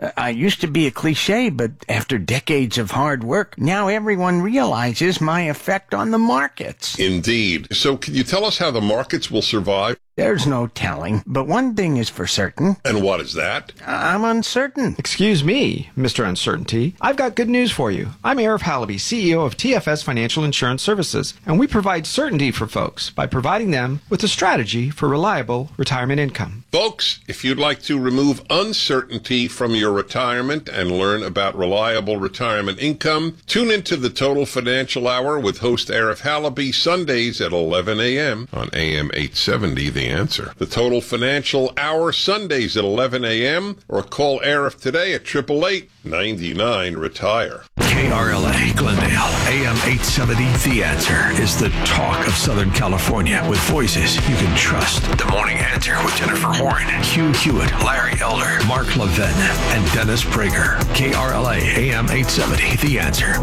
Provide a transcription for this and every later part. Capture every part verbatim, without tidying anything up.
Uh, I used to be a cliche, but after decades of hard work, now everyone realizes my effect on the markets. Indeed. So can you tell us how the markets will survive? There's no telling, but one thing is for certain. And what is that? I'm uncertain. Excuse me, Mister Uncertainty. I've got good news for you. I'm Arif Halaby, C E O of T F S Financial Insurance Services, and we provide certainty for folks by providing them with a strategy for reliable retirement income. Folks, if you'd like to remove uncertainty from your retirement and learn about reliable retirement income, tune into the Total Financial Hour with host Arif Halaby Sundays at eleven a.m. on A M eight seventy, The Answer. The Total Financial Hour Sundays at eleven a.m. or call Arif today at eight eight eight, nine nine, retire. K R L A Glendale, A M eight seventy, The Answer is the talk of Southern California with voices you can trust. The Morning Answer with Jennifer Horn, Hugh Hewitt, Larry Elder, Mark Levin, and Dennis Prager. K R L A, A M eight seventy, The Answer.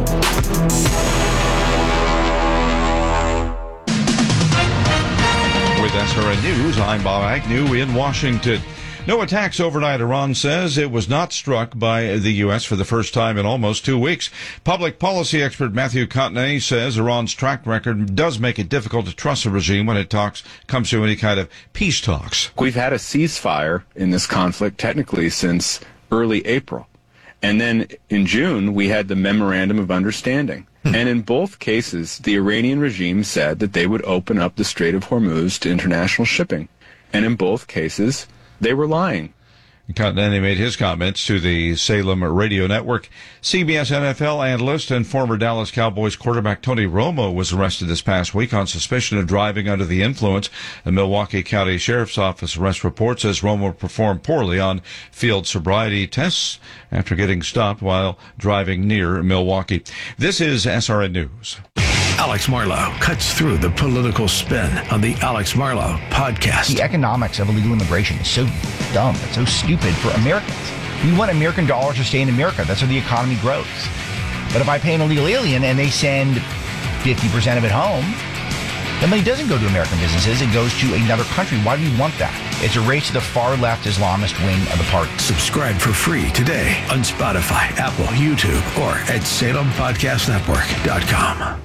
With S R N News, I'm Bob Agnew in Washington. No attacks overnight. Iran says it was not struck by the U S for the first time in almost two weeks. Public policy expert Matthew Cotney says Iran's track record does make it difficult to trust a regime when it talks comes to any kind of peace talks. We've had a ceasefire in this conflict technically since early April. And then in June, we had the Memorandum of Understanding. And in both cases, the Iranian regime said that they would open up the Strait of Hormuz to international shipping. And in both cases, they were lying. Cotney made his comments to the Salem Radio Network. C B S N F L analyst and former Dallas Cowboys quarterback Tony Romo was arrested this past week on suspicion of driving under the influence. The Milwaukee County Sheriff's Office arrest report says Romo performed poorly on field sobriety tests after getting stopped while driving near Milwaukee. This is S R N News. Alex Marlow cuts through the political spin on the Alex Marlow podcast. The economics of illegal immigration is so dumb. It's so stupid for Americans. We want American dollars to stay in America. That's how the economy grows. But if I pay an illegal alien and they send fifty percent of it home, the money doesn't go to American businesses. It goes to another country. Why do we want that? It's a race to the far-left Islamist wing of the party. Subscribe for free today on Spotify, Apple, YouTube, or at Salem Podcast Network dot com.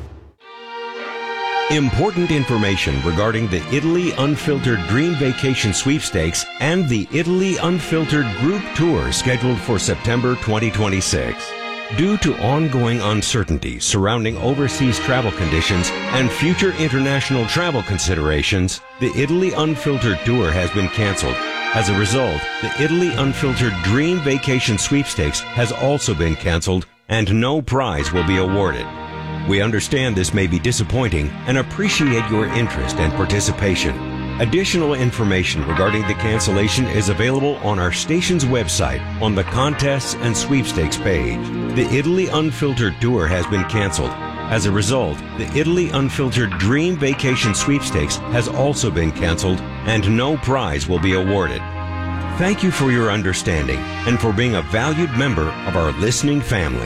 Important information regarding the Italy Unfiltered Dream Vacation Sweepstakes and the Italy Unfiltered Group Tour scheduled for September twenty twenty-six. Due to ongoing uncertainty surrounding overseas travel conditions and future international travel considerations, the Italy Unfiltered Tour has been canceled. As a result, the Italy Unfiltered Dream Vacation Sweepstakes has also been canceled, and no prize will be awarded. We understand this may be disappointing and appreciate your interest and participation. Additional information regarding the cancellation is available on our station's website on the Contests and Sweepstakes page. The Italy Unfiltered Tour has been canceled. As a result, the Italy Unfiltered Dream Vacation Sweepstakes has also been canceled, and no prize will be awarded. Thank you for your understanding and for being a valued member of our listening family.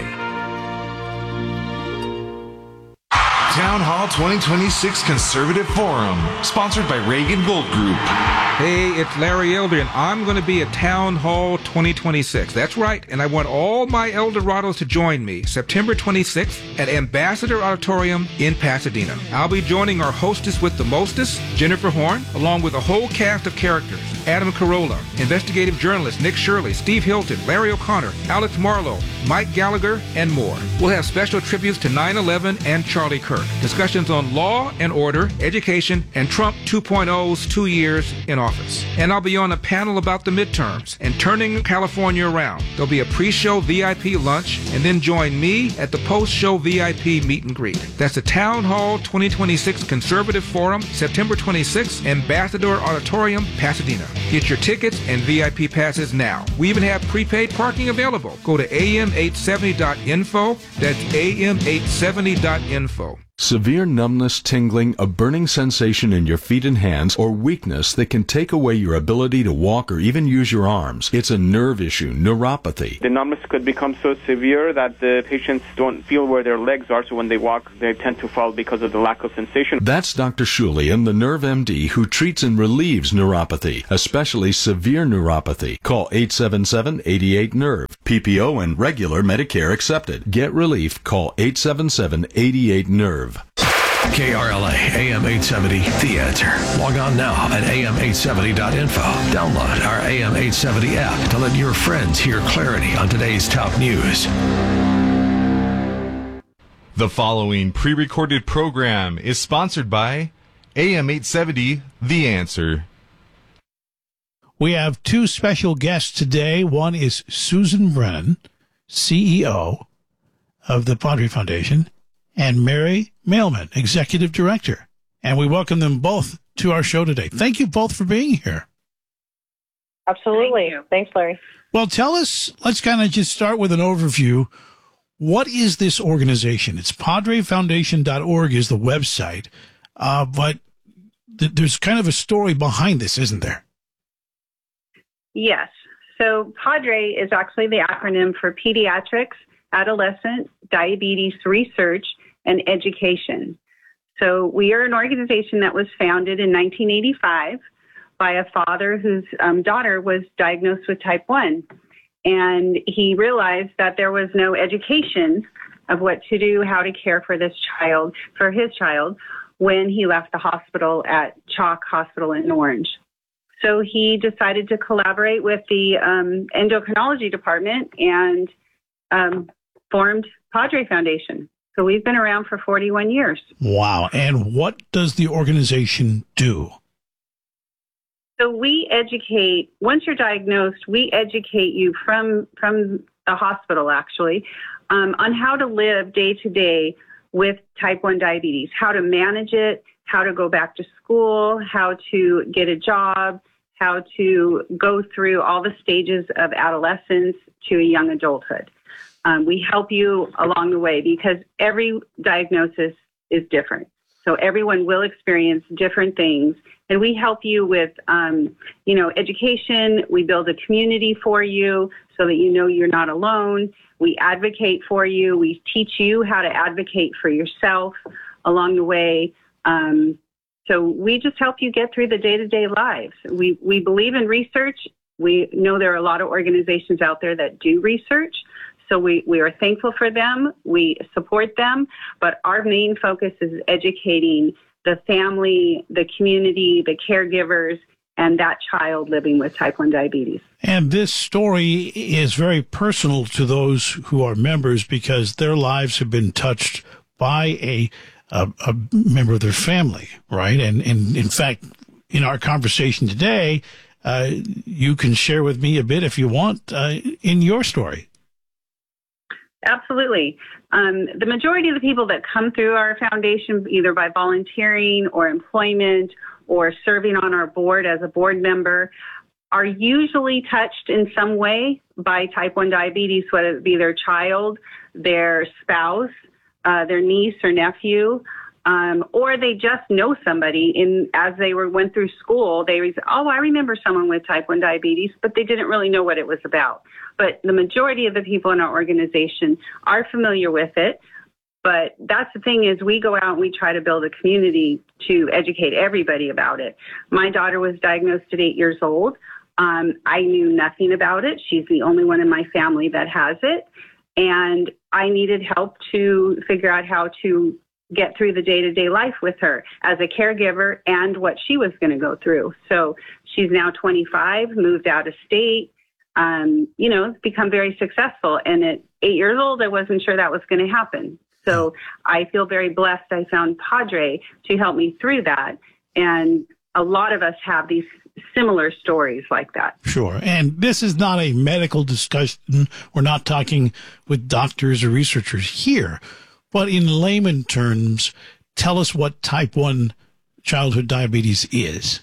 Town Hall twenty twenty-six Conservative Forum, sponsored by Reagan Gold Group. Hey, it's Larry Elder, and I'm going to be at Town Hall twenty twenty-six. That's right, and I want all my Eldorados to join me September twenty-sixth at Ambassador Auditorium in Pasadena. I'll be joining our hostess with the mostest, Jennifer Horn, along with a whole cast of characters. Adam Carolla, investigative journalist Nick Shirley, Steve Hilton, Larry O'Connor, Alex Marlow, Mike Gallagher, and more. We'll have special tributes to nine eleven and Charlie Kirk. Discussions on law and order, education, and Trump two point oh's two years in office. And I'll be on a panel about the midterms and turning California around. There'll be a pre-show V I P lunch, and then join me at the post-show V I P meet and greet. That's the Town Hall twenty twenty-six Conservative Forum, September twenty-sixth, Ambassador Auditorium, Pasadena. Get your tickets and V I P passes now. We even have prepaid parking available. Go to A M eight seventy dot info. That's A M eight seventy dot info. Severe numbness, tingling, a burning sensation in your feet and hands, or weakness that can take away your ability to walk or even use your arms. It's a nerve issue, neuropathy. The numbness could become so severe that the patients don't feel where their legs are, so when they walk, they tend to fall because of the lack of sensation. That's Doctor Shulian, the Nerve M D, who treats and relieves neuropathy, especially severe neuropathy. Call eight seven seven, eight eight, N E R V. P P O and regular Medicare accepted. Get relief. Call eight seven seven, eight eight, N E R V. K R L A, A M eight seventy, The Answer. Log on now at A M eight seventy dot info. Download our A M eight seventy app to let your friends hear clarity on today's top news. The following pre-recorded program is sponsored by A M eight seventy, The Answer. We have two special guests today. One is Susan Brennan, C E O of the Padre Foundation, and Mary Mailman, Executive Director. And we welcome them both to our show today. Thank you both for being here. Absolutely. Thank Thanks, Larry. Well, tell us, let's kind of just start with an overview. What is this organization? It's padre foundation dot org is the website, uh, but th- there's kind of a story behind this, isn't there? Yes. So PADRE is actually the acronym for Pediatrics, Adolescent Diabetes Research and Education. So we are an organization that was founded in nineteen eighty-five by a father whose um, daughter was diagnosed with type one. And he realized that there was no education of what to do, how to care for this child, for his child, when he left the hospital at Chalk Hospital in Orange. So he decided to collaborate with the um, endocrinology department and um, formed Padre Foundation. So we've been around for forty-one years. Wow. And what does the organization do? So we educate, once you're diagnosed, we educate you from, from the hospital, actually, um, on how to live day to day with type one diabetes, how to manage it, how to go back to school, how to get a job, how to go through all the stages of adolescence to a young adulthood. Um, we help you along the way because every diagnosis is different. So everyone will experience different things. And we help you with, um, you know, education. We build a community for you so that you know you're not alone. We advocate for you. We teach you how to advocate for yourself along the way. Um, so we just help you get through the day-to-day lives. We, we believe in research. We know there are a lot of organizations out there that do research. So we, we are thankful for them. We support them. But our main focus is educating the family, the community, the caregivers, and that child living with type one diabetes. And this story is very personal to those who are members because their lives have been touched by a a, a member of their family, right? And, and in fact, in our conversation today, uh, you can share with me a bit, if you want, uh, in your story. Absolutely. Um, the majority of the people that come through our foundation, either by volunteering or employment or serving on our board as a board member, are usually touched in some way by type one diabetes, whether it be their child, their spouse, uh, their niece or nephew, um, or they just know somebody in as they were went through school. They was, oh, I remember someone with type one diabetes, but they didn't really know what it was about. But the majority of the people in our organization are familiar with it. But that's the thing is we go out and we try to build a community to educate everybody about it. My daughter was diagnosed at eight years old. Um, I knew nothing about it. She's the only one in my family that has it. And I needed help to figure out how to get through the day-to-day life with her as a caregiver and what she was going to go through. So she's now twenty-five, moved out of state, um, you know, become very successful. And at eight years old, I wasn't sure that was going to happen. So I feel very blessed I found Padre to help me through that. And a lot of us have these similar stories like that. Sure. And this is not a medical discussion. We're not talking with doctors or researchers here. But in layman terms, tell us what type one childhood diabetes is.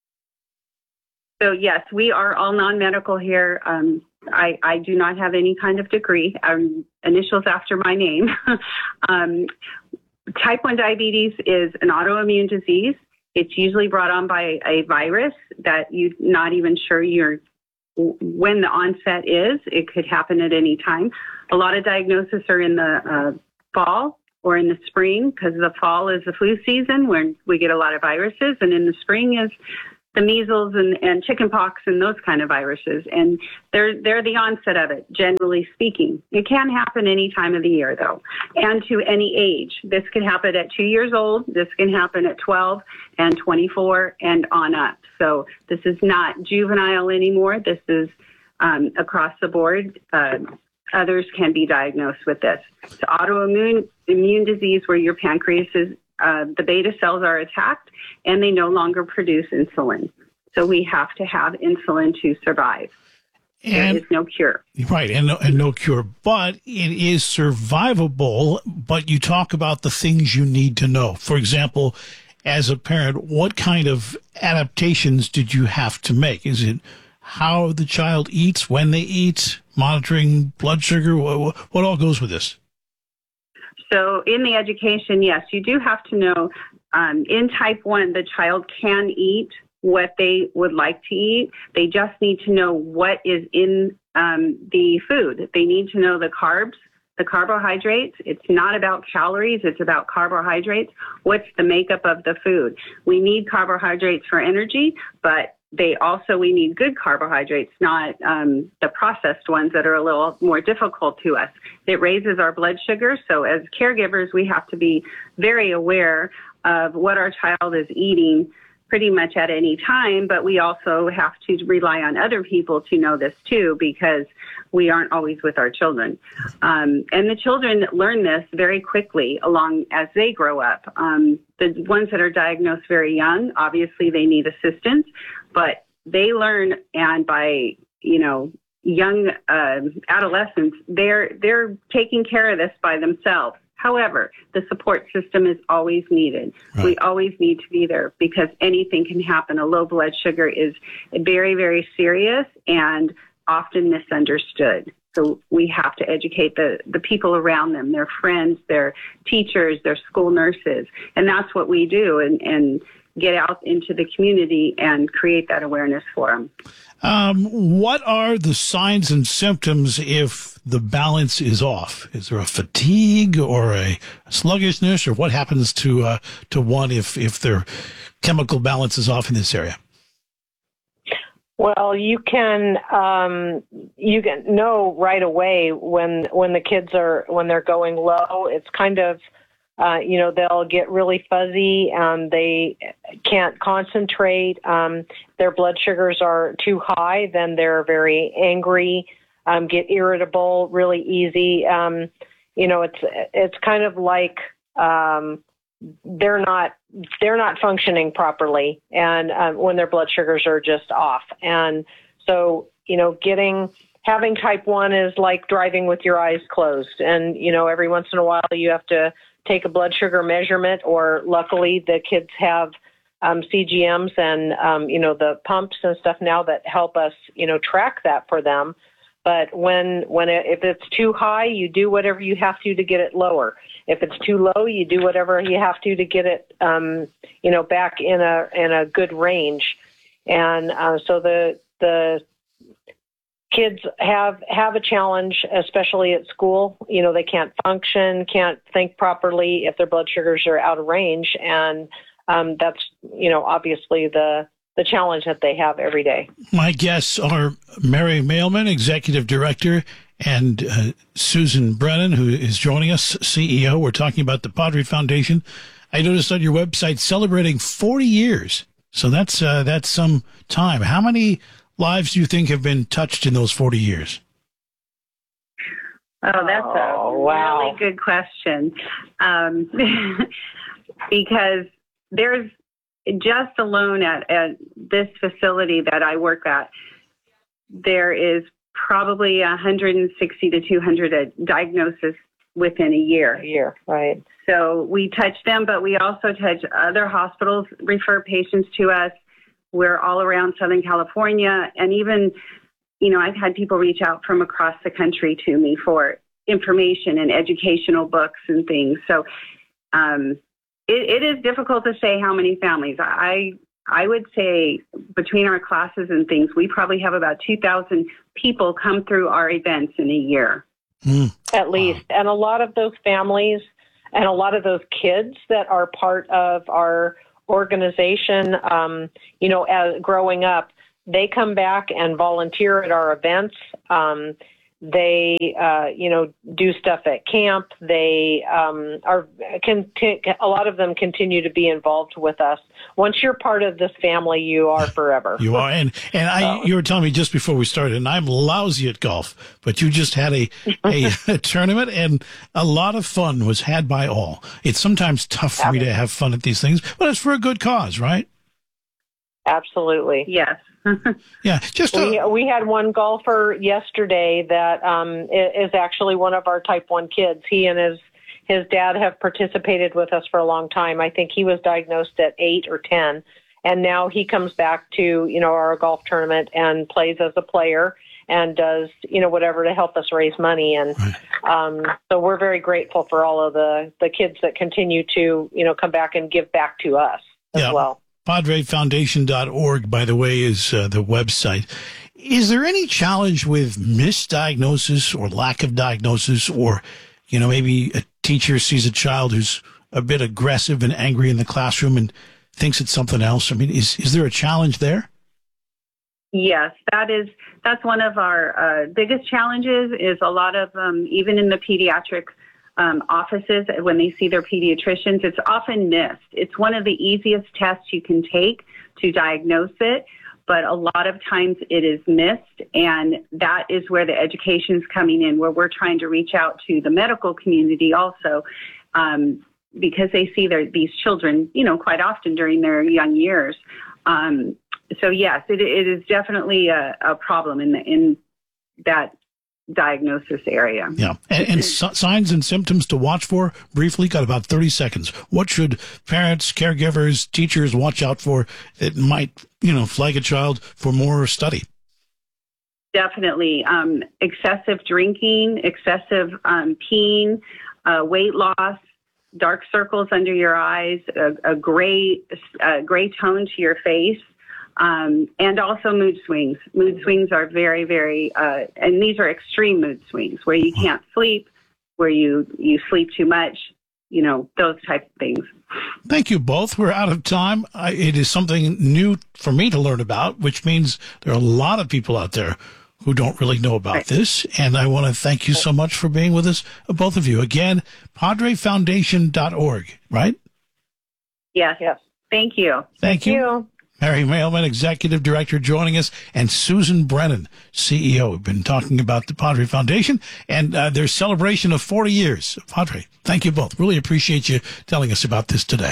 So, yes, we are all non-medical here. Um, I, I do not have any kind of degree, um, initials after my name. um, type one diabetes is an autoimmune disease. It's usually brought on by a virus that you're not even sure you're when the onset is. It could happen at any time. A lot of diagnoses are in the uh, fall or in the spring because the fall is the flu season when we get a lot of viruses, and in the spring is the measles and, and chickenpox and those kind of viruses. And they're, they're the onset of it, generally speaking. It can happen any time of the year, though, and to any age. This can happen at two years old. This can happen at twelve and twenty-four and on up. So this is not juvenile anymore. This is um, across the board. Uh, others can be diagnosed with this. It's autoimmune immune disease where your pancreas is, uh, the beta cells are attacked and they no longer produce insulin. So we have to have insulin to survive. And, there is no cure. Right, and no, and no cure. But it is survivable, but you talk about the things you need to know. For example, as a parent, what kind of adaptations did you have to make? Is it how the child eats, when they eat, monitoring blood sugar? What, what all goes with this? So in the education, yes, you do have to know um, in type one, the child can eat what they would like to eat. They just need to know what is in um, the food. They need to know the carbs, the carbohydrates. It's not about calories. It's about carbohydrates. What's the makeup of the food? We need carbohydrates for energy, but they also, we need good carbohydrates, not um, the processed ones that are a little more difficult to us. It raises our blood sugar. So as caregivers, we have to be very aware of what our child is eating pretty much at any time, but we also have to rely on other people to know this too, because we aren't always with our children. Um, and the children learn this very quickly along as they grow up. Um, the ones that are diagnosed very young, obviously they need assistance, but they learn, and by, you know, young uh, adolescents, they're they're taking care of this by themselves. However, the support system is always needed. Right. We always need to be there because anything can happen. A low blood sugar is very, very serious and often misunderstood. So we have to educate the, the people around them, their friends, their teachers, their school nurses. And that's what we do, and, and get out into the community and create that awareness for them. Um, what are the signs and symptoms if the balance is off? Is there a fatigue or a sluggishness, or what happens to uh, to one if, if their chemical balance is off in this area? Well, you can um, you can know right away when when the kids are when they're going low. It's kind of Uh, you know, they'll get really fuzzy and they can't concentrate. Um, their blood sugars are too high, then they're very angry, um, get irritable really easy. Um, you know, it's it's kind of like um, they're not they're not functioning properly, and um, when their blood sugars are just off. And so, you know, getting having type one is like driving with your eyes closed, and you know, every once in a while you have to take a blood sugar measurement, or luckily the kids have um, C G Ms and, um, you know, the pumps and stuff now that help us, you know, track that for them. But when, when it, if it's too high, you do whatever you have to to get it lower. If it's too low, you do whatever you have to to get it, um, you know, back in a, in a good range. And uh, so the, the, kids have, have a challenge, especially at school. You know, they can't function, can't think properly if their blood sugars are out of range. And um, that's, you know, obviously the, the challenge that they have every day. My guests are Mary Mailman, Executive Director, and uh, Susan Brennan, who is joining us, C E O. We're talking about the Padre Foundation. I noticed on your website celebrating forty years. So that's, uh, that's some time. How many lives do you think have been touched in those forty years? Oh, that's a oh, wow. really good question. Um, because there's just alone at, at this facility that I work at, there is probably one hundred sixty to two hundred diagnoses within a year. A year, right. So we touch them, but we also touch other hospitals, refer patients to us. We're all around Southern California, and even, you know, I've had people reach out from across the country to me for information and educational books and things. So um, it, it is difficult to say how many families. I I would say between our classes and things, we probably have about two thousand people come through our events in a year. Mm. At least. Wow. And a lot of those families and a lot of those kids that are part of our organization, um, you know, as growing up, they come back and volunteer at our events. Um, they, uh, you know, do stuff at camp. They um, are can, can a lot of them continue to be involved with us. Once you're part of this family, you are forever. You are, and and I, you were telling me just before we started, and I'm lousy at golf, but you just had a a, a tournament, and a lot of fun was had by all. It's sometimes tough for me to have fun at these things, but it's for a good cause, right? Absolutely, yes. Yeah, just a, we, we had one golfer yesterday that um, is actually one of our type one kids. He and his his dad have participated with us for a long time. I think he was diagnosed at eight or ten, and now he comes back to you know our golf tournament and plays as a player and does you know whatever to help us raise money. And um, so we're very grateful for all of the the kids that continue to you know come back and give back to us as yeah. well. Padre Foundation dot org, by the way, is uh, the website. Is there any challenge with misdiagnosis or lack of diagnosis, or, you know, maybe a teacher sees a child who's a bit aggressive and angry in the classroom and thinks it's something else? I mean, is is there a challenge there? Yes, that is, that's one of our uh, biggest challenges is a lot of, um, even in the pediatric Um, offices, when they see their pediatricians, it's often missed. It's one of the easiest tests you can take to diagnose it, but a lot of times it is missed, and that is where the education is coming in, where we're trying to reach out to the medical community also, um, because they see their, these children, you know, quite often during their young years. Um, so yes, it, it is definitely a, a problem in the, in that diagnosis area. Yeah. And, and so, signs and symptoms to watch for, briefly, got about thirty seconds. What should parents, caregivers, teachers watch out for that might, you know, flag a child for more study? Definitely. Um, excessive drinking, excessive um, peeing, uh, weight loss, dark circles under your eyes, a, a gray, a gray tone to your face. Um, and also mood swings. Mood swings are very, very, uh, and these are extreme mood swings where you can't sleep, where you, you sleep too much, you know, those type of things. Thank you both. We're out of time. I, it is something new for me to learn about, which means there are a lot of people out there who don't really know about right. this. And I want to thank you so much for being with us, both of you. Again, Padre Foundation dot org, right? Yes. Yes. Thank you. Thank, thank you. you. Mary Mailman, Executive Director, joining us, and Susan Brennan, C E O. We've been talking about the Padre Foundation and uh, their celebration of forty years. Padre, thank you both. Really appreciate you telling us about this today.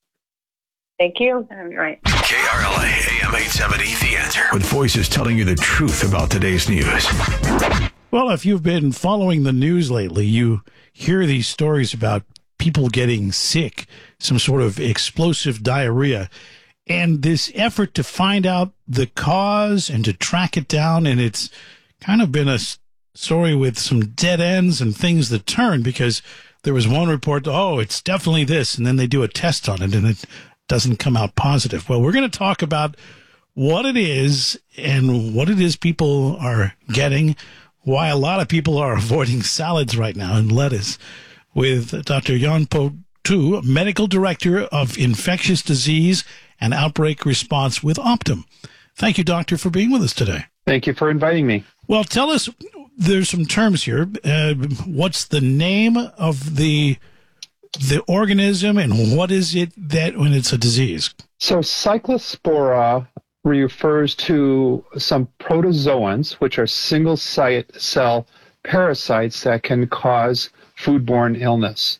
Thank you. All right. K R L A, A M eight seventy, The Answer. With voices telling you the truth about today's news. Well, if you've been following the news lately, you hear these stories about people getting sick, some sort of explosive diarrhea. And this effort to find out the cause and to track it down, and it's kind of been a story with some dead ends and things that turn, because there was one report, oh, it's definitely this, and then they do a test on it, and it doesn't come out positive. Well, we're going to talk about what it is and what it is people are getting, why a lot of people are avoiding salads right now and lettuce, with Doctor Jan Potu, Medical Director of Infectious Disease and Outbreak Response with Optum. Thank you, Doctor, for being with us today. Thank you for inviting me. Well, tell us, there's some terms here. Uh, what's the name of the the organism, and what is it that when it's a disease? So Cyclospora refers to some protozoans, which are single-cell parasites that can cause foodborne illness.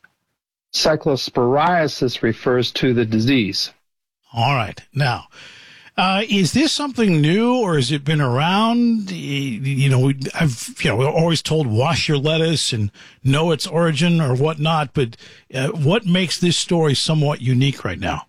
Cyclosporiasis refers to the disease. All right. Now, uh, is this something new, or has it been around? You know, I've you know we're always told wash your lettuce and know its origin or whatnot, but uh, what makes this story somewhat unique right now?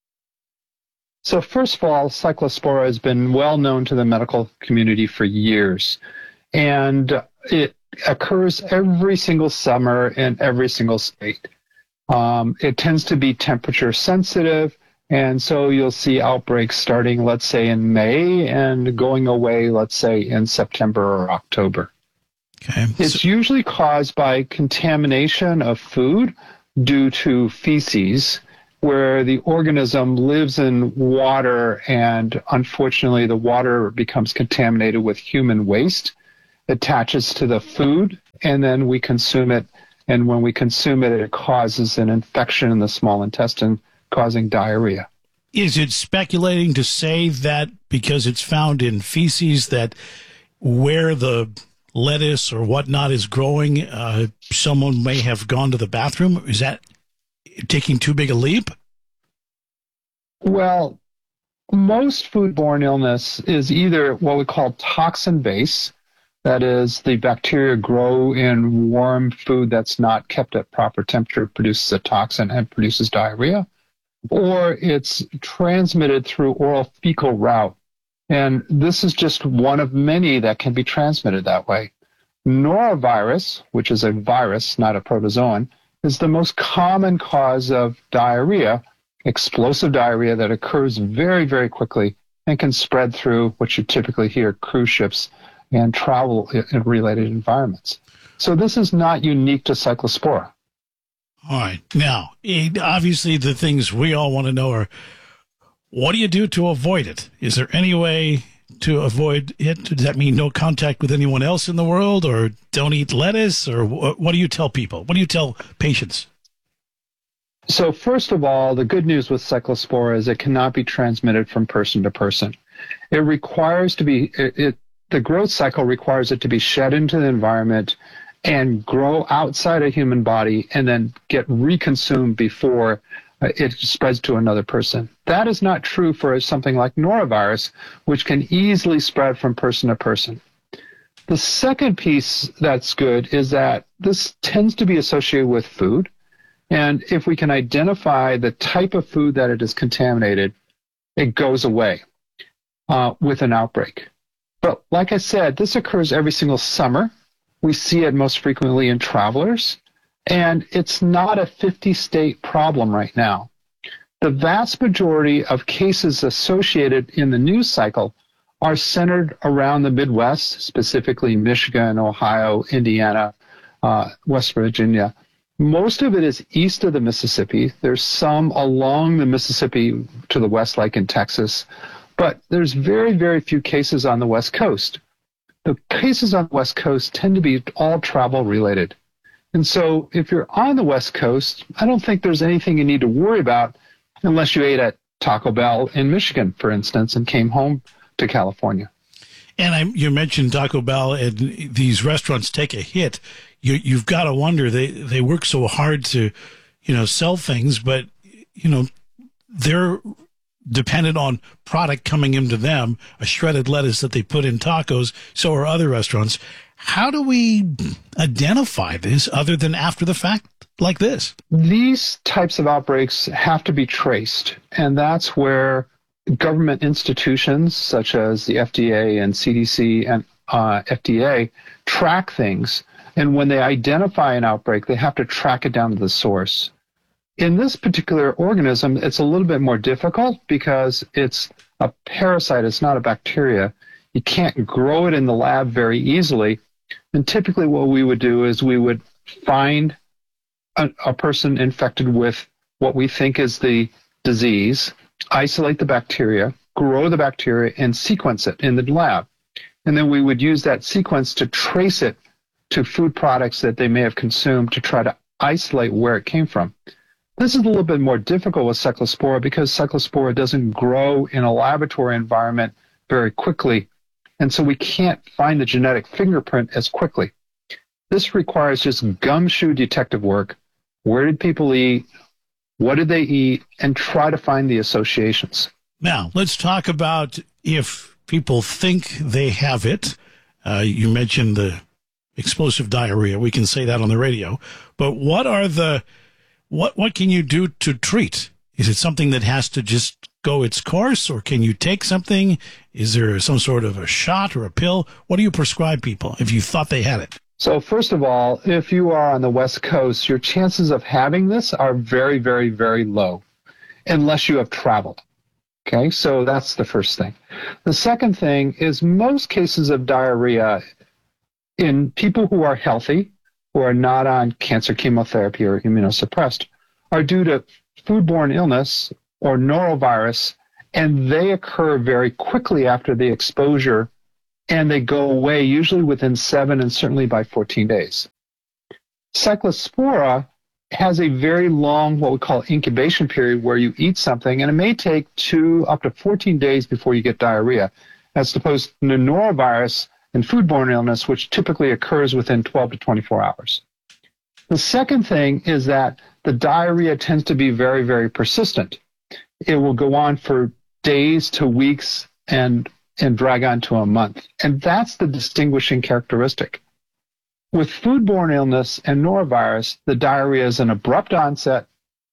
So first of all, Cyclospora has been well known to the medical community for years, and it occurs every single summer in every single state. Um, it tends to be temperature sensitive. And so you'll see outbreaks starting, let's say, in May and going away, let's say, in September or October. Okay. It's usually caused by contamination of food due to feces, where the organism lives in water, and unfortunately the water becomes contaminated with human waste, attaches to the food, and then we consume it. And when we consume it, it causes an infection in the small intestine, causing diarrhea. Is it speculating to say that because it's found in feces that where the lettuce or whatnot is growing, uh, someone may have gone to the bathroom? Is that taking too big a leap? Well, most foodborne illness is either what we call toxin-based, that is, the bacteria grow in warm food that's not kept at proper temperature, produces a toxin and produces diarrhea, or it's transmitted through oral fecal route. And this is just one of many that can be transmitted that way. Norovirus, which is a virus, not a protozoan, is the most common cause of diarrhea, explosive diarrhea that occurs very, very quickly and can spread through what you typically hear cruise ships and travel in related environments. So this is not unique to Cyclospora. All right. Now, it, obviously the things we all want to know are, what do you do to avoid it? Is there any way to avoid it? Does that mean no contact with anyone else in the world, or don't eat lettuce, or wh- what do you tell people? What do you tell patients? So first of all, the good news with Cyclospora is it cannot be transmitted from person to person. It requires to be, it, it the growth cycle requires it to be shed into the environment and grow outside a human body and then get reconsumed before uh, it spreads to another person. That is not true for something like norovirus, which can easily spread from person to person. The second piece that's good is that this tends to be associated with food. And if we can identify the type of food that it is contaminated, it goes away uh, with an outbreak. But like I said, this occurs every single summer. We see it most frequently in travelers, and it's not a fifty-state problem right now. The vast majority of cases associated in the news cycle are centered around the Midwest, specifically Michigan, Ohio, Indiana, uh, West Virginia. Most of it is east of the Mississippi. There's some along the Mississippi to the west, like in Texas. But there's very, very few cases on the West Coast. The cases on the West Coast tend to be all travel related. And so if you're on the West Coast, I don't think there's anything you need to worry about unless you ate at Taco Bell in Michigan, for instance, and came home to California. And I, you mentioned Taco Bell, and these restaurants take a hit. You, you've got to wonder, they, they work so hard to, you know, sell things, but, you know, they're dependent on product coming into them, a shredded lettuce that they put in tacos. So are other restaurants. How do we identify this other than after the fact like this? These types of outbreaks have to be traced, and that's where government institutions such as the F D A and C D C and uh, F D A track things. And when they identify an outbreak, they have to track it down to the source. In this particular organism, it's a little bit more difficult because it's a parasite. It's not a bacteria. You can't grow it in the lab very easily. And typically what we would do is we would find a, a person infected with what we think is the disease, isolate the bacteria, grow the bacteria, and sequence it in the lab. And then we would use that sequence to trace it to food products that they may have consumed to try to isolate where it came from. This is a little bit more difficult with Cyclospora because Cyclospora doesn't grow in a laboratory environment very quickly, and so we can't find the genetic fingerprint as quickly. This requires just gumshoe detective work. Where did people eat? What did they eat? And try to find the associations. Now, let's talk about if people think they have it. Uh, you mentioned the explosive diarrhea. We can say that on the radio. But what are the what what can you do to treat? Is it something that has to just go its course, or can you take something? Is there some sort of a shot or a pill? What do you prescribe people if you thought they had it? So first of all, if you are on the West Coast, your chances of having this are very, very, very low unless you have traveled. Okay, so that's the first thing. The second thing is most cases of diarrhea in people who are healthy, who are not on cancer chemotherapy or immunosuppressed, are due to foodborne illness or norovirus, and they occur very quickly after the exposure, and they go away usually within seven and certainly by fourteen days. Cyclospora has a very long, what we call incubation period, where you eat something, and it may take two up to fourteen days before you get diarrhea, as opposed to norovirus and foodborne illness, which typically occurs within twelve to twenty-four hours. The second thing is that the diarrhea tends to be very, very persistent. It will go on for days to weeks and and drag on to a month. And that's the distinguishing characteristic. With foodborne illness and norovirus, the diarrhea is an abrupt onset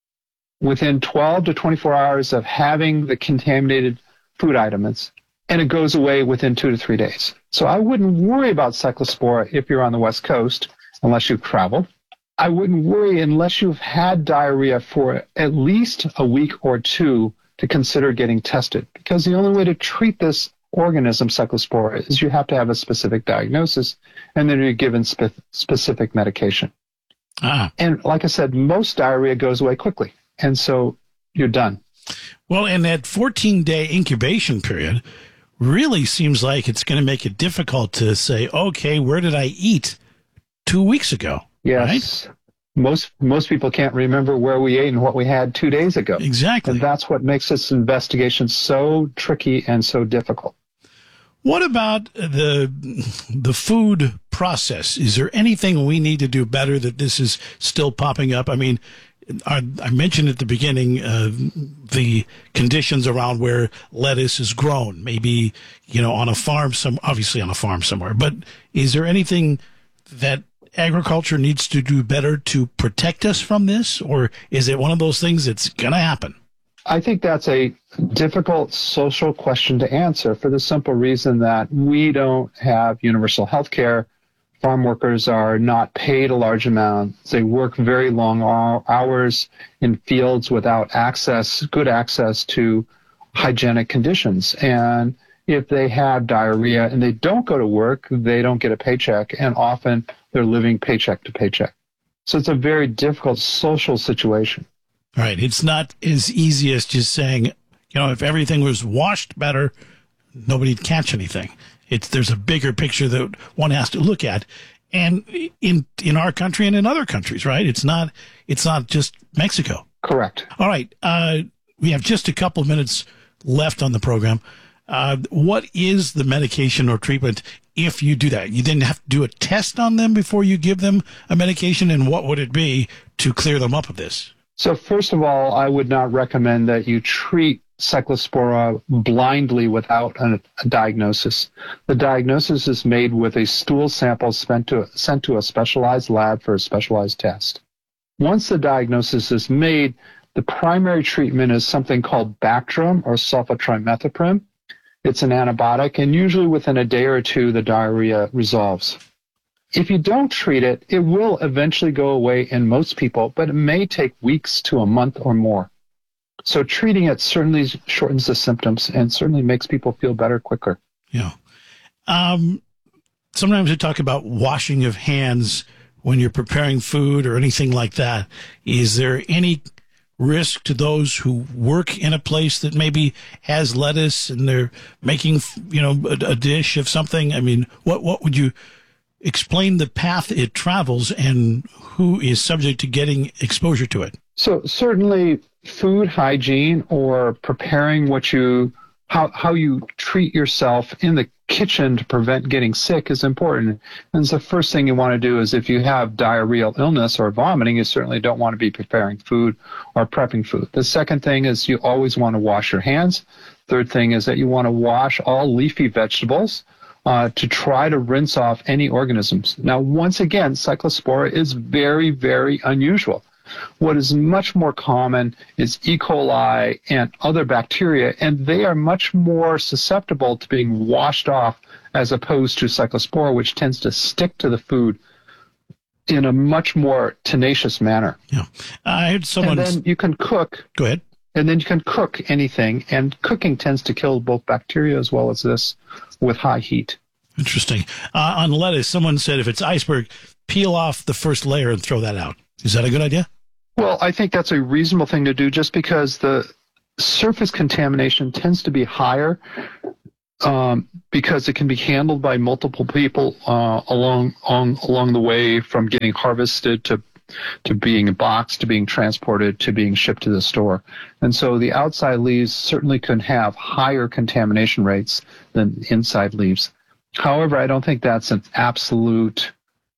within twelve to twenty-four hours of having the contaminated food items, and it goes away within two to three days. So I wouldn't worry about cyclospora if you're on the West Coast, unless you've traveled. I wouldn't worry unless you've had diarrhea for at least a week or two to consider getting tested, because the only way to treat this organism, cyclospora, is you have to have a specific diagnosis, and then you're given spe- specific medication. Ah. And like I said, most diarrhea goes away quickly, and so you're done. Well, and that fourteen-day incubation period really seems like it's going to make it difficult to say, okay, where did I eat two weeks ago? Yes. Right? Most most people can't remember where we ate and what we had two days ago. Exactly. And that's what makes this investigation so tricky and so difficult. What about the the food process? Is there anything we need to do better that this is still popping up? I mean, I, I mentioned at the beginning uh, the conditions around where lettuce is grown, maybe, you know, on a farm, some obviously on a farm somewhere. But is there anything that agriculture needs to do better to protect us from this, or is it one of those things that's going to happen? I think that's a difficult social question to answer for the simple reason that we don't have universal health care. Farm workers are not paid a large amount. They work very long hours in fields without access, good access to hygienic conditions. And if they have diarrhea and they don't go to work, they don't get a paycheck, and often they're living paycheck to paycheck. So it's a very difficult social situation. Right. It's not as easy as just saying, you know, if everything was washed better, nobody'd catch anything. It's there's a bigger picture that one has to look at, and in in our country and in other countries, right? It's not it's not just Mexico. Correct. All right. Uh, we have just a couple of minutes left on the program. Uh, what is the medication or treatment if you do that? You didn't have to do a test on them before you give them a medication, and what would it be to clear them up of this? So first of all, I would not recommend that you treat cyclospora blindly without a, a diagnosis. The diagnosis is made with a stool sample sent to, sent to a specialized lab for a specialized test. Once the diagnosis is made, the primary treatment is something called Bactrim or sulfatrimethoprim. It's an antibiotic, and usually within a day or two, the diarrhea resolves. If you don't treat it, it will eventually go away in most people, but it may take weeks to a month or more. So treating it certainly shortens the symptoms and certainly makes people feel better quicker. Yeah. Um, sometimes we talk about washing of hands when you're preparing food or anything like that. Is there any risk to those who work in a place that maybe has lettuce and they're making, you know, a, a dish of something? I mean, what what would you explain the path it travels and who is subject to getting exposure to it? So certainly food hygiene or preparing what you, how, how you treat yourself in the kitchen to prevent getting sick is important. And the first thing you want to do is if you have diarrheal illness or vomiting, you certainly don't want to be preparing food or prepping food. The second thing is you always want to wash your hands. Third thing is that you want to wash all leafy vegetables uh, to try to rinse off any organisms. Now, once again, cyclospora is very, very unusual. What is much more common is E. coli and other bacteria, and they are much more susceptible to being washed off as opposed to cyclospora, which tends to stick to the food in a much more tenacious manner. Yeah, I heard someone. And then you can cook. Go ahead. And then you can cook anything, and cooking tends to kill both bacteria as well as this with high heat. Interesting. Uh, on lettuce, someone said if it's iceberg, peel off the first layer and throw that out. Is that a good idea? Well, I think that's a reasonable thing to do just because the surface contamination tends to be higher um, because it can be handled by multiple people uh, along on, along the way, from getting harvested to to being boxed, to being transported, to being shipped to the store. And so the outside leaves certainly can have higher contamination rates than inside leaves. However, I don't think that's an absolute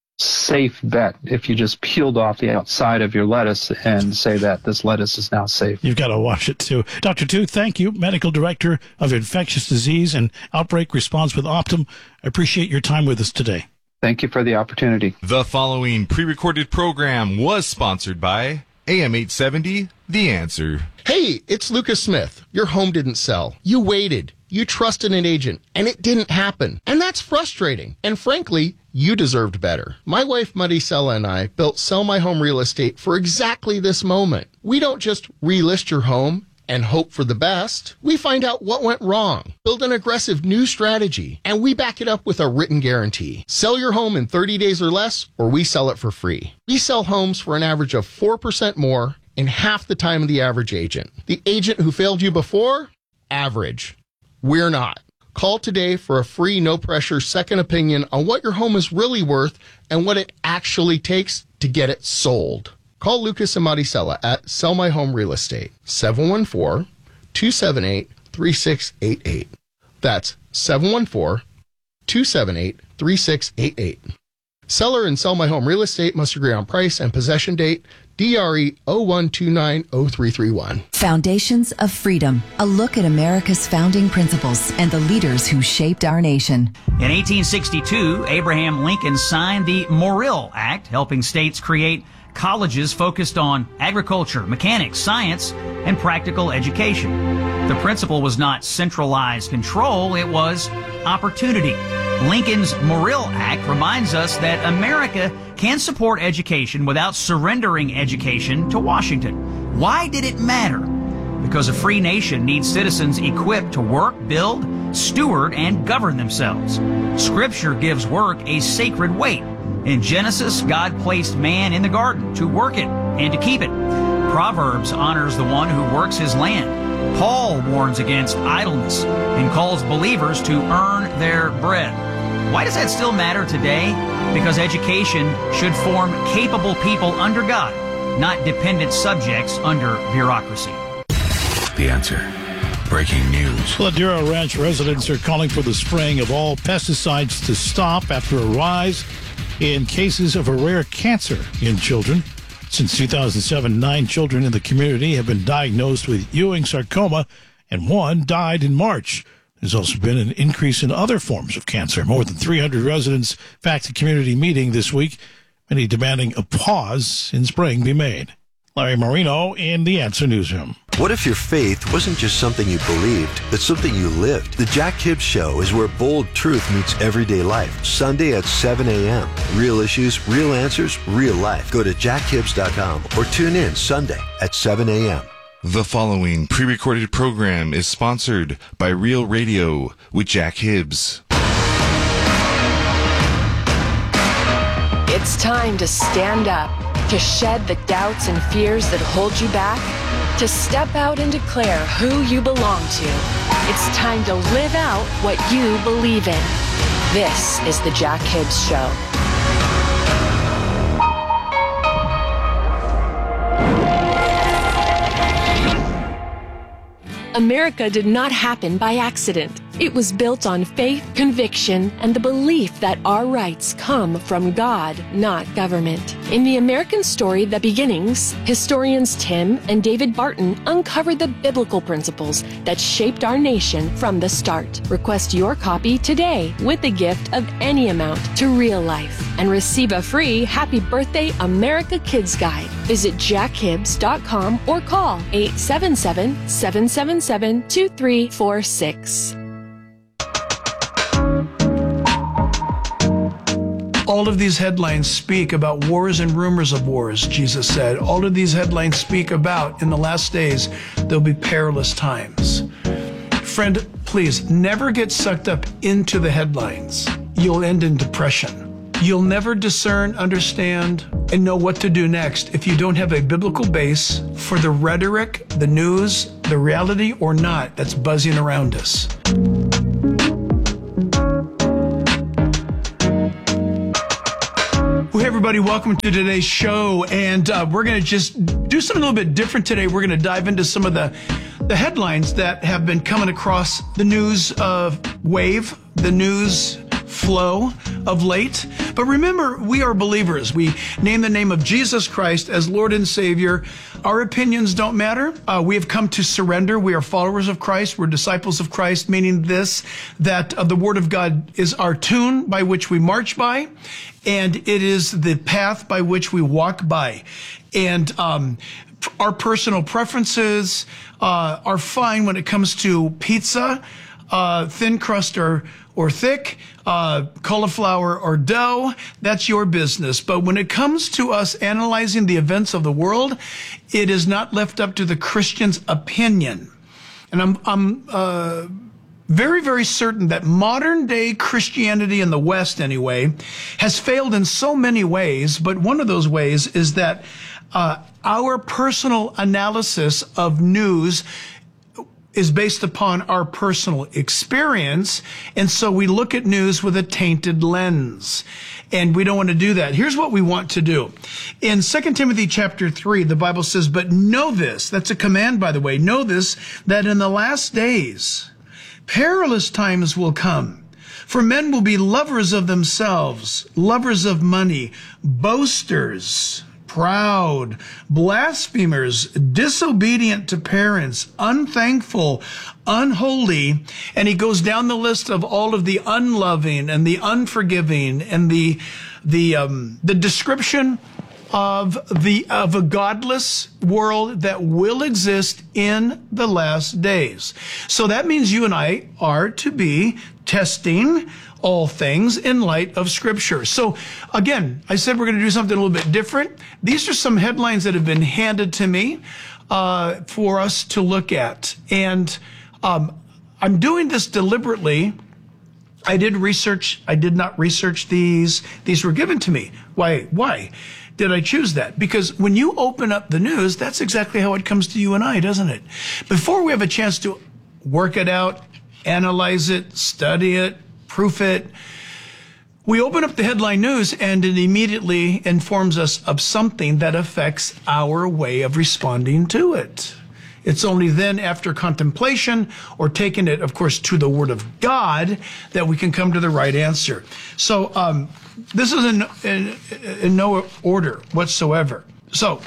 safe bet if you just peeled off the outside of your lettuce and say that this lettuce is now safe. You've got to wash it too. Doctor Tu, thank you. Medical Director of Infectious Disease and Outbreak Response with Optum. I appreciate your time with us today. Thank you for the opportunity. The following pre-recorded program was sponsored by A M eight seventy, The Answer. Hey, it's Lucas Smith. Your home didn't sell. You waited. You trusted an agent, and it didn't happen. And that's frustrating. And frankly, you deserved better. My wife, Maricela, and I built Sell My Home Real Estate for exactly this moment. We don't just relist your home and hope for the best. We find out what went wrong, build an aggressive new strategy, and we back it up with a written guarantee. Sell your home in thirty days or less, or we sell it for free. We sell homes for an average of four percent more in half the time of the average agent. The agent who failed you before? Average. We're not. Call today for a free, no-pressure second opinion on what your home is really worth and what it actually takes to get it sold. Call Lucas and Maricela at Sell My Home Real Estate, seven one four, two seven eight, three six eight eight. That's seven one four, two seven eight, three six eight eight. Seller and Sell My Home Real Estate must agree on price and possession date. D R E zero one two nine zero three three one. Foundations of Freedom, a look at America's founding principles and the leaders who shaped our nation. In eighteen sixty-two, Abraham Lincoln signed the Morrill Act, helping states create colleges focused on agriculture, mechanics, science, and practical education. The principle was not centralized control, it was opportunity. Lincoln's Morrill Act reminds us that America can support education without surrendering education to Washington. Why did it matter? Because a free nation needs citizens equipped to work, build, steward, and govern themselves. Scripture gives work a sacred weight. In Genesis, God placed man in the garden to work it and to keep it. Proverbs honors the one who works his land. Paul warns against idleness and calls believers to earn their bread. Why does that still matter today? Because education should form capable people under God, not dependent subjects under bureaucracy. The Answer. Breaking news. Ladera Ranch residents are calling for the spraying of all pesticides to stop after a rise in cases of a rare cancer in children. Since two thousand seven, nine children in the community have been diagnosed with Ewing sarcoma, and one died in March. There's also been an increase in other forms of cancer. More than three hundred residents packed a community meeting this week, many demanding a pause in spraying be made. Larry Marino in the Answer Newsroom. What if your faith wasn't just something you believed, but something you lived? The Jack Hibbs Show is where bold truth meets everyday life. Sunday at seven a.m. Real issues, real answers, real life. Go to jack hibbs dot com or tune in Sunday at seven a.m. The following pre-recorded program is sponsored by Real Radio with Jack Hibbs. It's time to stand up, to shed the doubts and fears that hold you back, to step out and declare who you belong to. It's time to live out what you believe in. This is the Jack Hibbs Show. America did not happen by accident. It was built on faith, conviction, and the belief that our rights come from God, not government. In the American story, The Beginnings, historians Tim and David Barton uncovered the biblical principles that shaped our nation from the start. Request your copy today with a gift of any amount to Real Life and receive a free Happy Birthday America Kids Guide. Visit jack hibbs dot com or call eight seven seven, seven seven seven, two three four six. All of these headlines speak about wars and rumors of wars, Jesus said. All of these headlines speak about, in the last days, there'll be perilous times. Friend, please never get sucked up into the headlines. You'll end in depression. You'll never discern, understand, and know what to do next if you don't have a biblical base for the rhetoric, the news, the reality or not that's buzzing around us. Well, hey everybody, welcome to today's show. And uh, we're going to just do something a little bit different today. We're going to dive into some of the, the headlines that have been coming across the news uh, wave, the news flow of late. But remember, we are believers. We name the name of Jesus Christ as Lord and Savior. Our opinions don't matter. Uh, we have come to surrender. We are followers of Christ. We're disciples of Christ, meaning this, that uh, the Word of God is our tune by which we march by, and it is the path by which we walk by. And um, our personal preferences uh, are fine when it comes to pizza, uh, thin crust or or thick, uh, cauliflower or dough, that's your business. But when it comes to us analyzing the events of the world, it is not left up to the Christian's opinion. And I'm, I'm uh, very, very certain that modern day Christianity in the West, anyway, has failed in so many ways. But one of those ways is that uh, our personal analysis of news is based upon our personal experience. And so we look at news with a tainted lens. And we don't want to do that. Here's what we want to do. In Second Timothy chapter three, the Bible says, but know this, that's a command, by the way, know this, that in the last days, perilous times will come. For men will be lovers of themselves, lovers of money, boasters, proud, blasphemers, disobedient to parents, unthankful, unholy. And he goes down the list of all of the unloving and the unforgiving and the the um, the description of the of a godless world that will exist in the last days. So that means you and I are to be testing all things in light of Scripture. So again, I said we're going to do something a little bit different. These are some headlines that have been handed to me uh, for us to look at. And um, I'm doing this deliberately. I did research. I did not research these. These were given to me. Why? Why did I choose that? Because when you open up the news, that's exactly how it comes to you and I, doesn't it? Before we have a chance to work it out, analyze it, study it, proof it, we open up the headline news and it immediately informs us of something that affects our way of responding to it. It's only then after contemplation or taking it, of course, to the Word of God that we can come to the right answer. So um, this is in, in, in no order whatsoever. So,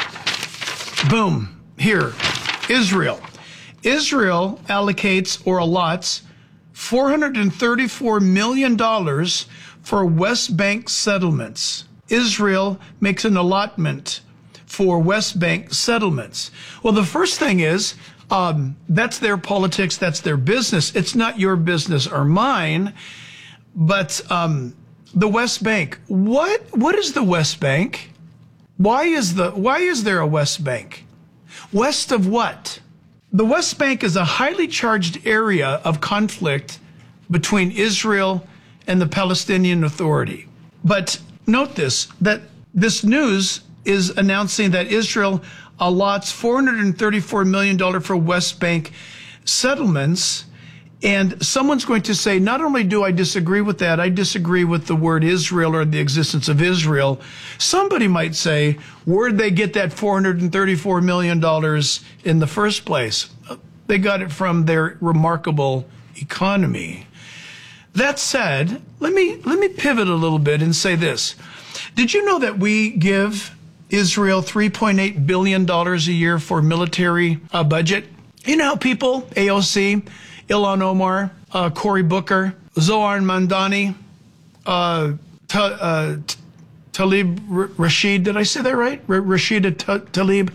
boom, here, Israel. Israel allocates or allots four hundred thirty-four million dollars for West Bank settlements. Israel makes an allotment for West Bank settlements. Well, the first thing is, um, that's their politics, that's their business. It's not your business or mine. But um, the West Bank, what what is the West Bank? Why is the why is there a West Bank? West of what? The West Bank is a highly charged area of conflict between Israel and the Palestinian Authority. But note this, that this news is announcing that Israel allots four hundred thirty-four million dollars for West Bank settlements. And someone's going to say, not only do I disagree with that, I disagree with the word Israel or the existence of Israel. Somebody might say, where'd they get that four hundred thirty-four million dollars in the first place? They got it from their remarkable economy. That said, let me, let me pivot a little bit and say this. Did you know that we give Israel three point eight billion dollars a year for military uh, budget? You know how people, A O C, Ilhan Omar, uh, Cory Booker, Zohar Mandani, uh, Ta- uh, T- Talib R- Rashid, did I say that right? R- Rashida T- Talib,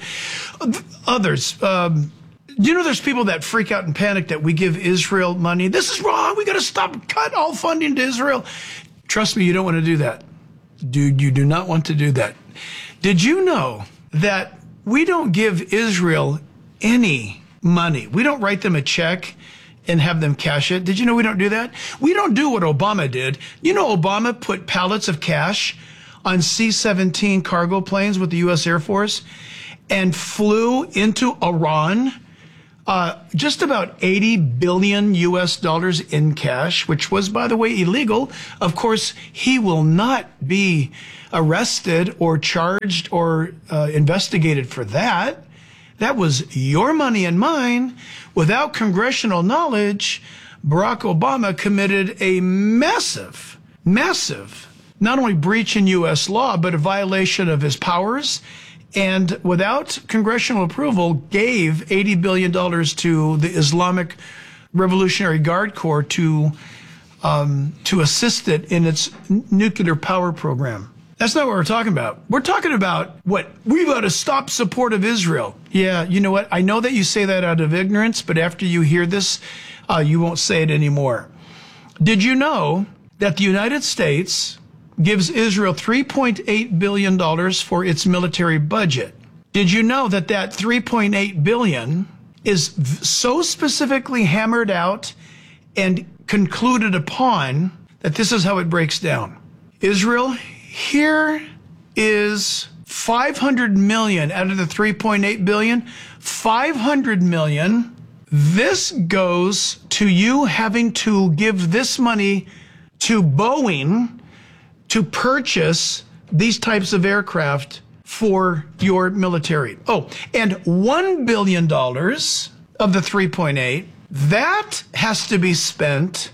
others. Um, do you know there's people that freak out and panic that we give Israel money? This is wrong. We got to stop, cut all funding to Israel. Trust me, you don't want to do that. Dude, you do not want to do that. Did you know that we don't give Israel any money? We don't write them a check and have them cash it. Did you know we don't do that? We don't do what Obama did. You know, Obama put pallets of cash on C seventeen cargo planes with the U S Air Force and flew into Iran. Uh, just about eighty billion U S dollars in cash, which was, by the way, illegal. Of course, he will not be arrested or charged or uh, investigated for that. That was your money and mine. Without congressional knowledge, Barack Obama committed a massive, massive, not only breach in U S law, but a violation of his powers. And without congressional approval, gave eighty billion dollars to the Islamic Revolutionary Guard Corps to um, to assist it in its n- nuclear power program. That's not what we're talking about. We're talking about what we've got to stop support of Israel. Yeah, you know what? I know that you say that out of ignorance, but after you hear this, uh, you won't say it anymore. Did you know that the United States gives Israel three point eight billion dollars for its military budget? Did you know that that three point eight billion dollars is v- so specifically hammered out and concluded upon that this is how it breaks down? Israel, here is five hundred million dollars out of the three point eight billion dollars, five hundred million dollars. This goes to you having to give this money to Boeing to purchase these types of aircraft for your military. Oh, and one billion dollars of the three point eight, that has to be spent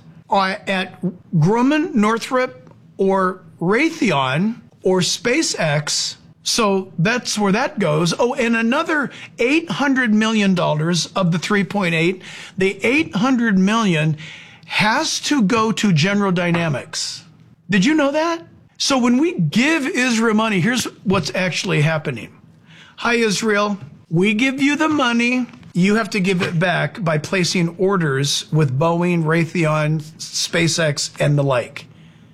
at Grumman, Northrop, or Raytheon, or SpaceX. So that's where that goes. Oh, and another eight hundred million dollars of the three point eight, the eight hundred million dollars has to go to General Dynamics. Did you know that? So when we give Israel money, here's what's actually happening. Hi, Israel. We give you the money. You have to give it back by placing orders with Boeing, Raytheon, SpaceX, and the like.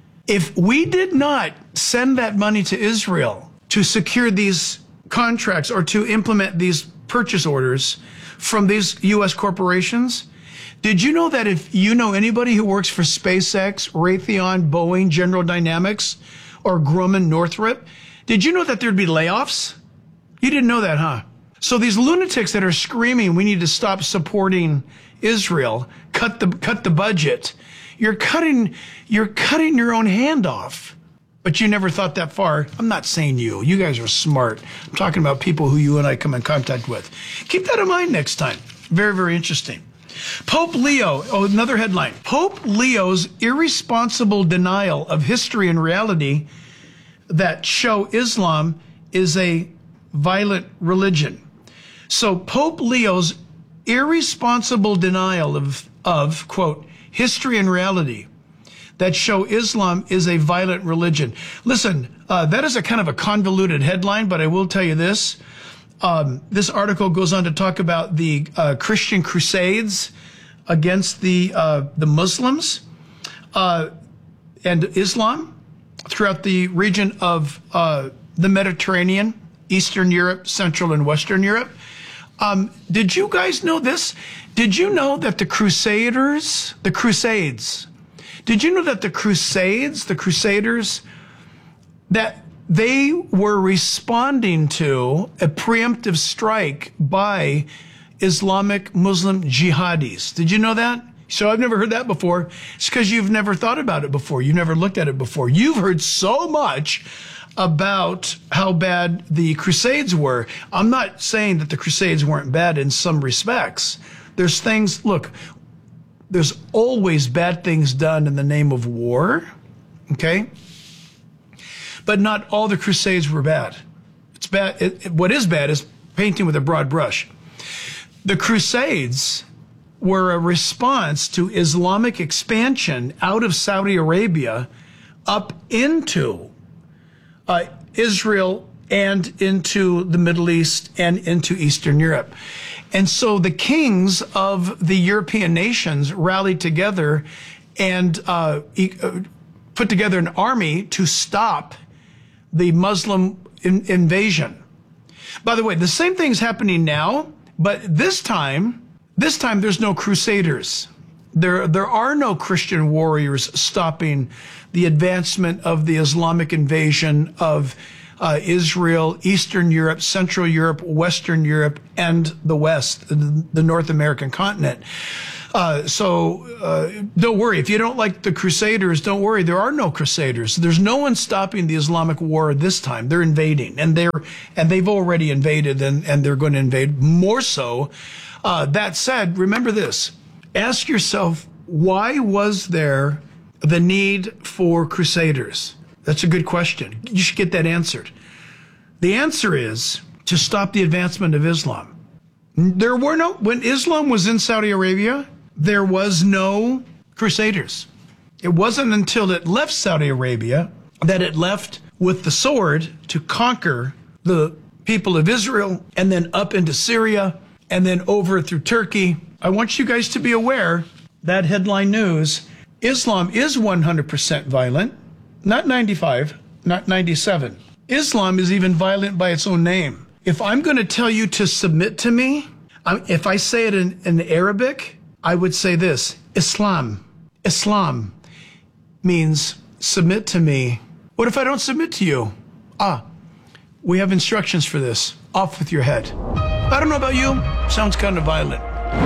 If we did not send that money to Israel to secure these contracts or to implement these purchase orders from these U S corporations, did you know that if you know anybody who works for SpaceX, Raytheon, Boeing, General Dynamics, or Grumman, Northrop, did you know that there'd be layoffs? You didn't know that, huh? So these lunatics that are screaming, we need to stop supporting Israel, cut the cut the budget. You're cutting you're cutting your own hand off. But you never thought that far. I'm not saying you. You guys are smart. I'm talking about people who you and I come in contact with. Keep that in mind next time. Very, very interesting. Pope Leo, oh, another headline. Pope Leo's irresponsible denial of history and reality that show Islam is a violent religion. So Pope Leo's irresponsible denial of, of, quote, history and reality that show Islam is a violent religion. Listen, uh, that is a kind of a convoluted headline, but I will tell you this. Um, this article goes on to talk about the uh, Christian crusades against the uh, the Muslims uh, and Islam throughout the region of uh, the Mediterranean, Eastern Europe, Central and Western Europe. Um, did you guys know this? Did you know that the Crusaders, the Crusades, did you know that the Crusades, the Crusaders, that they were responding to a preemptive strike by Islamic Muslim jihadis? Did you know that? So I've never heard that before. It's because you've never thought about it before. You've never looked at it before. You've heard so much about how bad the Crusades were. I'm not saying that the Crusades weren't bad in some respects. There's things, look, there's always bad things done in the name of war, okay? But not all the Crusades were bad. It's bad. It, it, what is bad is painting with a broad brush. The Crusades were a response to Islamic expansion out of Saudi Arabia up into uh, Israel and into the Middle East and into Eastern Europe. And so the kings of the European nations rallied together and uh, e- uh, put together an army to stop the Muslim in- invasion. By the way, the same thing's happening now, but this time, this time there's no crusaders. There, there are no Christian warriors stopping the advancement of the Islamic invasion of uh, Israel, Eastern Europe, Central Europe, Western Europe, and the West, the, the North American continent. Uh, so uh, don't worry. If you don't like the Crusaders, don't worry. There are no Crusaders. There's no one stopping the Islamic war this time. They're invading, and they're and they've already invaded, and, and they're going to invade more so. Uh, that said, remember this. Ask yourself, why was there the need for Crusaders? That's a good question. You should get that answered. The answer is to stop the advancement of Islam. There were no, when Islam was in Saudi Arabia, there was no Crusaders. It wasn't until it left Saudi Arabia that it left with the sword to conquer the people of Israel, and then up into Syria, and then over through Turkey. I want you guys to be aware that headline news, Islam is one hundred percent violent, not ninety-five, not ninety-seven. Islam is even violent by its own name. If I'm going to tell you to submit to me, if I say it in, in Arabic, I would say this, Islam. Islam means submit to me. What if I don't submit to you? Ah, we have instructions for this. Off with your head. I don't know about you. Sounds kind of violent.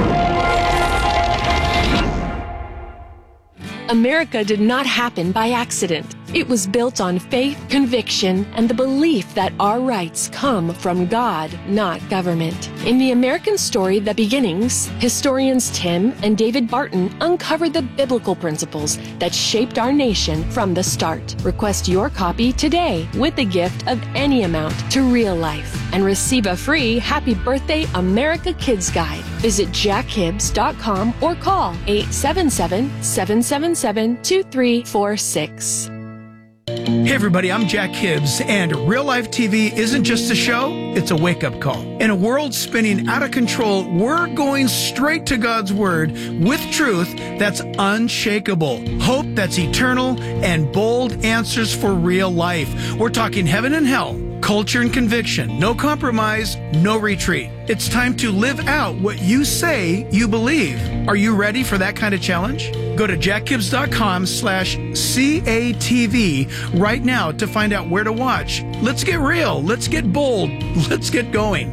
America did not happen by accident. It was built on faith, conviction, and the belief that our rights come from God, not government. In the American story, The Beginnings, historians Tim and David Barton uncovered the biblical principles that shaped our nation from the start. Request your copy today with a gift of any amount to Real Life and receive a free Happy Birthday America Kids Guide. Visit jack hibbs dot com or call eight seven seven, seven seven seven, two three four six. Hey everybody, I'm Jack Hibbs, and Real Life T V isn't just a show, it's a wake-up call. In a world spinning out of control, we're going straight to God's Word with truth that's unshakable, hope that's eternal, and bold answers for real life. We're talking heaven and hell, culture and conviction, no compromise, no retreat. It's time to live out what you say you believe. Are you ready for that kind of challenge? Go to jack hibbs dot com slash C A T V right now to find out where to watch. Let's get real. Let's get bold. Let's get going.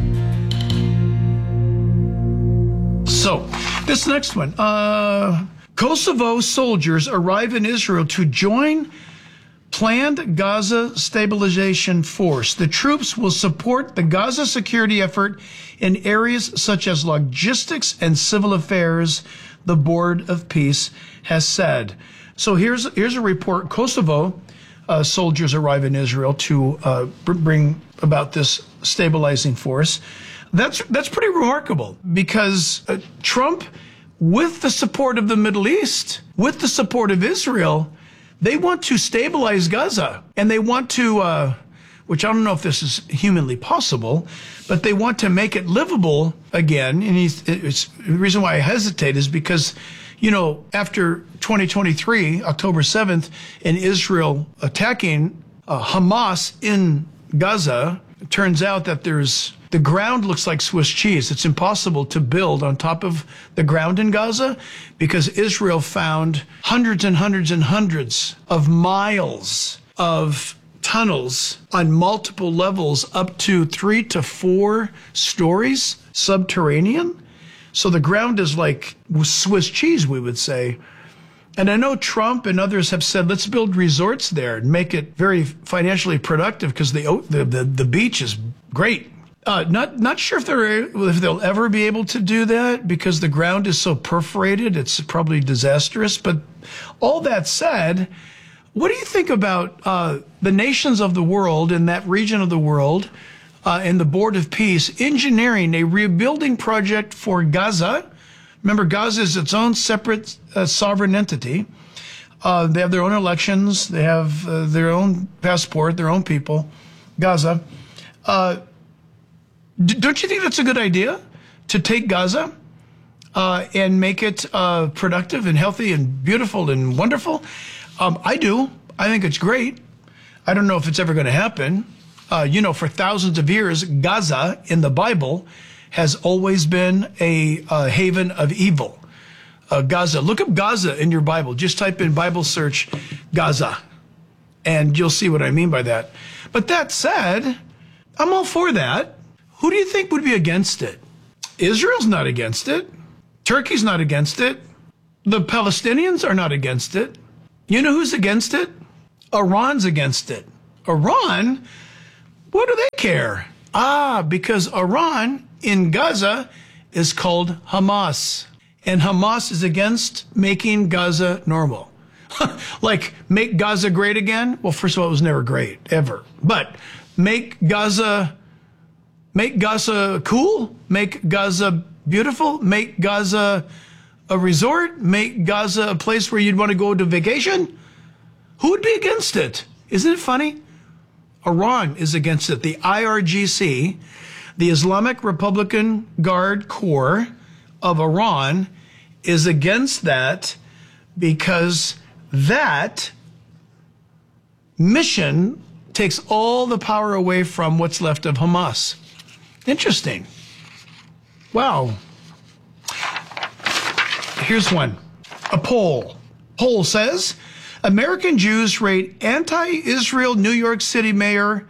So, this next one. Uh, Kosovo soldiers arrive in Israel to join planned Gaza stabilization force. The troops will support the Gaza security effort in areas such as logistics and civil affairs, the Board of Peace has said. So here's here's a report. Kosovo uh, soldiers arrive in Israel to uh, br- bring about this stabilizing force. That's that's pretty remarkable because uh, Trump, with the support of the Middle East, with the support of Israel, they want to stabilize Gaza, and they want to, uh, which I don't know if this is humanly possible, but they want to make it livable again. And he's, it's, the reason why I hesitate is because, you know, after twenty twenty-three, October seventh, and Israel attacking uh, Hamas in Gaza, it turns out that there's the ground looks like Swiss cheese. It's impossible to build on top of the ground in Gaza because Israel found hundreds and hundreds and hundreds of miles of tunnels on multiple levels up to three to four stories subterranean. So the ground is like Swiss cheese, we would say. And I know Trump and others have said, let's build resorts there and make it very financially productive because the, the, the, the beach is great. Uh, not not sure if they're if they'll ever be able to do that because the ground is so perforated. It's probably disastrous. But all that said, what do you think about uh, the nations of the world in that region of the world uh, and the Board of Peace engineering a rebuilding project for Gaza? Remember, Gaza is its own separate uh, sovereign entity. Uh, they have their own elections. They have uh, their own passport, their own people. Gaza. Uh, Don't you think that's a good idea to take Gaza uh, and make it uh, productive and healthy and beautiful and wonderful? Um, I do. I think it's great. I don't know if it's ever going to happen. Uh, you know, for thousands of years, Gaza in the Bible has always been a uh, haven of evil. uh, Gaza. Look up Gaza in your Bible. Just type in Bible search Gaza, and you'll see what I mean by that. But that said, I'm all for that. Who do you think would be against it? Israel's not against it. Turkey's not against it. The Palestinians are not against it. You know who's against it? Iran's against it. Iran? What do they care? Ah, because Iran in Gaza is called Hamas. And Hamas is against making Gaza normal. Like, make Gaza great again? Well, first of all, it was never great, ever. But make Gaza, make Gaza cool? Make Gaza beautiful? Make Gaza a resort? Make Gaza a place where you'd want to go to vacation? Who would be against it? Isn't it funny? Iran is against it. The I R G C, the Islamic Republican Guard Corps of Iran, is against that because that mission takes all the power away from what's left of Hamas. Interesting. Wow. Here's one. A poll. Poll says American Jews rate anti-Israel New York City Mayor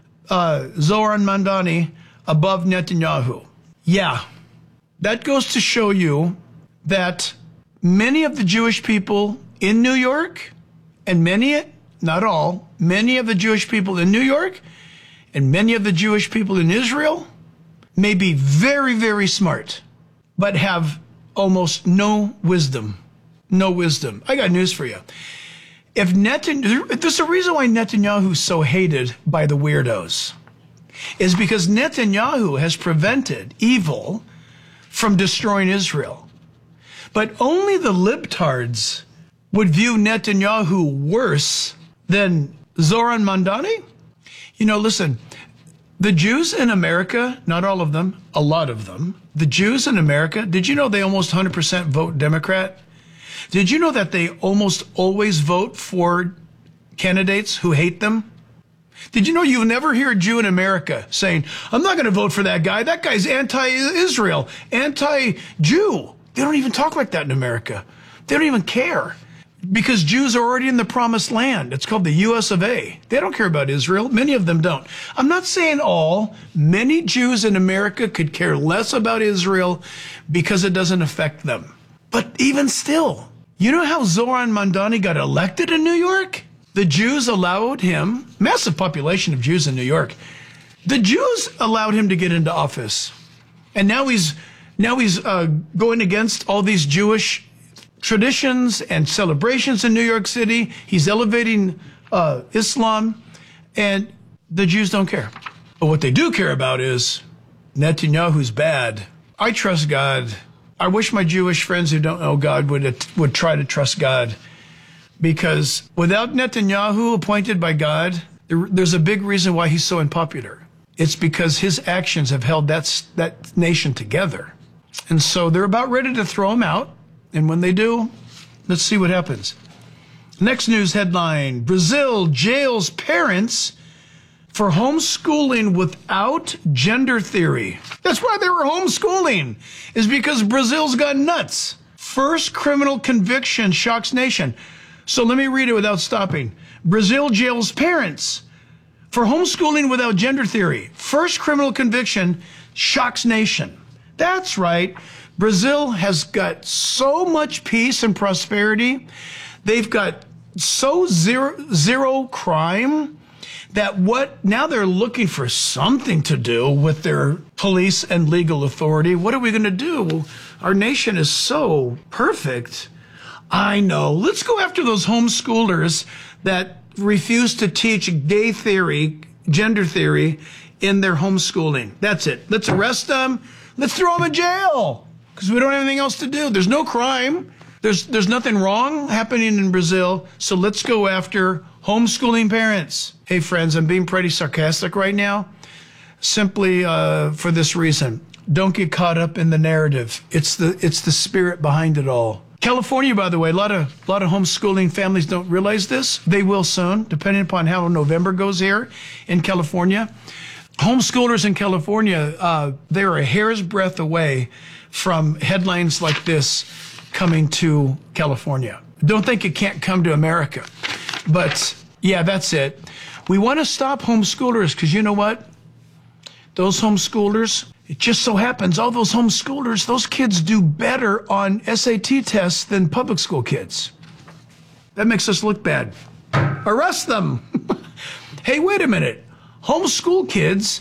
uh, Zohran Mamdani above Netanyahu. Yeah, that goes to show you that many of the Jewish people in New York, and many, not all, many of the Jewish people in New York, and many of the Jewish people in Israel may be very, very smart, but have almost no wisdom. No wisdom. I got news for you. If Netanyahu, there's a reason why Netanyahu is so hated by the weirdos, is because Netanyahu has prevented evil from destroying Israel. But only the libtards would view Netanyahu worse than Zohran Mamdani. You know, listen, the Jews in America, not all of them, a lot of them, the Jews in America, did you know they almost one hundred percent vote Democrat? Did you know that they almost always vote for candidates who hate them? Did you know you never hear a Jew in America saying, I'm not going to vote for that guy. That guy's anti-Israel, anti-Jew. They don't even talk like that in America. They don't even care because Jews are already in the promised land. It's called the U S of A. They don't care about Israel. Many of them don't. I'm not saying all. Many Jews in America could care less about Israel because it doesn't affect them. But even still, you know how Zohran Mamdani got elected in New York? The Jews allowed him, massive population of Jews in New York, the Jews allowed him to get into office. And now he's now he's uh, going against all these Jewish traditions and celebrations in New York City. He's elevating uh, Islam, and the Jews don't care. But what they do care about is Netanyahu's bad. I trust God. I wish my Jewish friends who don't know God would would try to trust God, because without Netanyahu appointed by God, there, there's a big reason why he's so unpopular. It's because his actions have held that, that nation together. And so they're about ready to throw him out. And when they do, let's see what happens. Next news headline, Brazil jails parents for homeschooling without gender theory. That's why they were homeschooling, is because Brazil's gone nuts. First criminal conviction shocks nation. So let me read it without stopping. Brazil jails parents for homeschooling without gender theory. First criminal conviction shocks nation. That's right. Brazil has got so much peace and prosperity. They've got so zero, zero crime that what now they're looking for something to do with their police and legal authority. What are we going to do? Our nation is so perfect. I know. Let's go after those homeschoolers that refuse to teach gay theory, gender theory in their homeschooling. That's it. Let's arrest them. Let's throw them in jail because we don't have anything else to do. There's no crime. There's there's nothing wrong happening in Brazil. So let's go after homeschooling parents. Hey, friends, I'm being pretty sarcastic right now, simply uh, for this reason. Don't get caught up in the narrative. It's the it's the spirit behind it all. California, by the way, a lot of a lot of homeschooling families don't realize this. They will soon, depending upon how November goes here in California. Homeschoolers in California, uh, they're a hair's breadth away from headlines like this. coming to California. Don't think it can't come to America. But yeah, that's it. We want to stop homeschoolers because you know what? Those homeschoolers, it just so happens, all those homeschoolers, those kids do better on S A T tests than public school kids. That makes us look bad. Arrest them. Hey, wait a minute. Homeschool kids